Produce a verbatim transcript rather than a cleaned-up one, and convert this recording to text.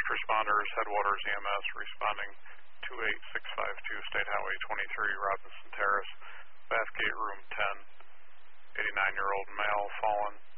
First responders, Headwaters E M S, responding two eight six five two, State Highway twenty-three, Robinson Terrace, Bathgate Room ten, eighty-nine-year-old male, fallen.